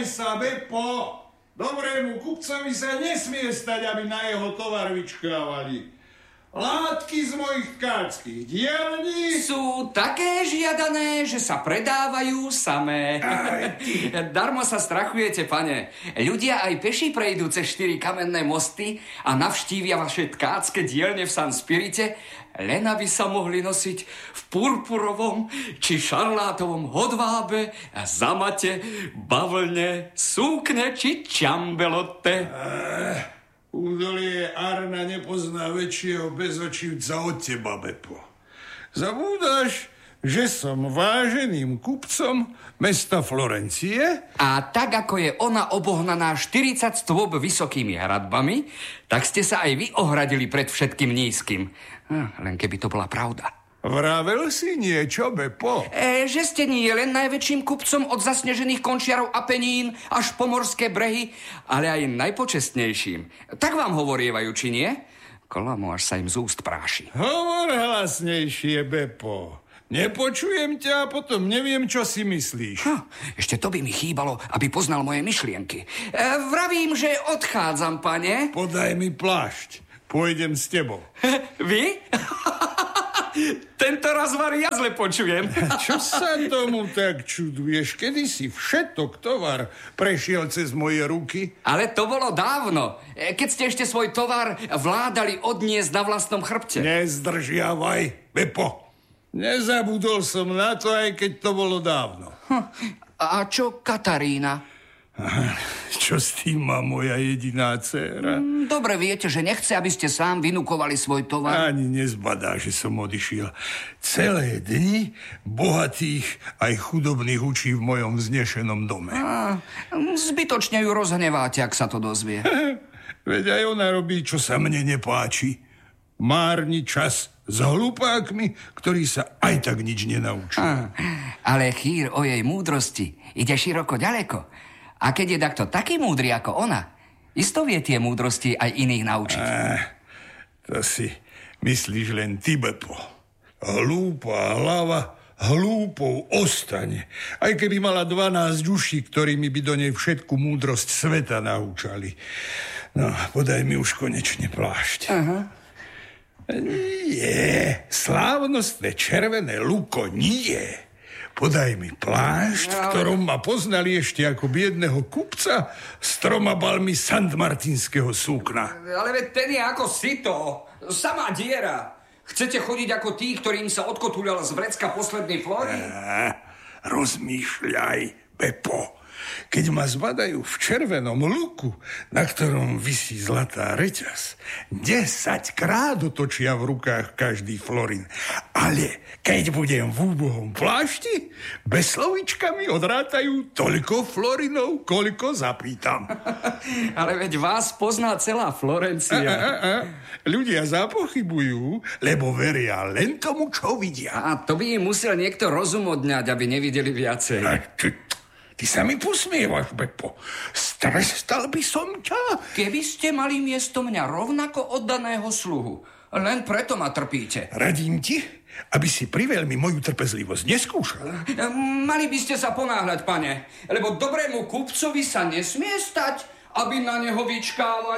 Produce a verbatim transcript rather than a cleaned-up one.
sa, Beppo. Dobrému kupcovi sa nesmie stať, aby na jeho tovar vyčkávali. Látky z mojich tkáčských dielní sú také žiadané, že sa predávajú samé. Darmo sa strachujete, pane. Ľudia aj peši prejdú cez štyri kamenné mosty a navštívia vaše tkácké dielne v San Spirite, len aby sa mohli nosiť v purpurovom či šarlátovom hodvábe, zamate, bavlne, súkne či čambelote. Uh. Údolie Arna nepozná väčšieho bezočivca od teba, Beppo. Zabúdaš, že som váženým kupcom mesta Florencie? A tak, ako je ona obohnaná štyridsať stôp vysokými hradbami, tak ste sa aj vy ohradili pred všetkým nízkym. Hm, len keby to bola pravda. Vravel si niečo, Beppo? E, že ste nie len najväčším kupcom od zasnežených končiarov Apenín až po morské brehy, ale aj najpočestnejším. Tak vám hovorievajú, či nie? Klamu, až sa im z úst práši. Hovor hlasnejšie, Beppo. Nepočujem ťa a potom neviem, čo si myslíš. Ha, ešte to by mi chýbalo, aby poznal moje myšlienky. E, vravím, že odchádzam, pane. Podaj mi plášť. Pôjdem s tebou. Vy? Tento razvar ja zle počujem. Čo sa tomu tak čuduješ? Kedy si všetok tovar prešiel cez moje ruky? Ale to bolo dávno, keď ste ešte svoj tovar vládali odniesť na vlastnom chrbte. Nezdržiavaj, Beppo. Nezabudol som na to, aj keď to bolo dávno. Hm. A čo Katarína? Čo s tým má moja jediná dcéra? Dobre viete, že nechce, aby ste sám vynukovali svoj tovar. Ani nezbadá, že som odišiel. Celé dni bohatých aj chudobných učí v mojom vznešenom dome. A, zbytočne ju rozhneváte, ak sa to dozvie. Veď aj ona robí, čo sa mne nepáči. Márni čas s hlupákmi, ktorí sa aj tak nič nenaučia. A, ale chýr o jej múdrosti ide široko ďaleko. A keď je takto taký múdry ako ona, isto vie tie múdrosti aj iných naučiť. Á, to si myslíš len ty, Beppo. Hlúpa hlava hlúpou ostane. Aj keby mala dvanásť uší, ktorými by do nej všetku múdrosť sveta naučali. No, podaj mi už konečne plášť. Aha. Nie, slávnostné červené luko nie. Podaj mi plášť, v ktorom ma poznali ešte ako biedného kupca s troma balmi santmartinského súkna. Ale veď ten je ako sito, samá diera. Chcete chodiť ako tí, ktorým sa odkotúľal z vrecka posledný florín? Rozmýšľaj, Beppo. Keď ma zbadajú v červenom luku, na ktorom visí zlatá reťaz, desaťkrát otočia v rukách každý florín. Ale keď budem v úbohom plášti, bez slovíčka mi odrátajú toľko florinov, koľko zapýtam. Ale veď vás pozná celá Florencia. A, a, a. Ľudia zapochybujú, lebo veria len tomu, čo vidia. A to by im musel niekto rozum odňať, aby nevideli viacej. A, ty, ty sa mi posmievaš, Beppo. Strestal by som ťa. Keby ste mali miesto mňa rovnako oddaného sluhu, len preto ma trpíte. Radím ti, aby si priveľmi moju trpezlivosť neskúšal. Mali by ste sa ponáhľať, pane, lebo dobrému kupcovi sa nesmie stať, aby na neho vyčkával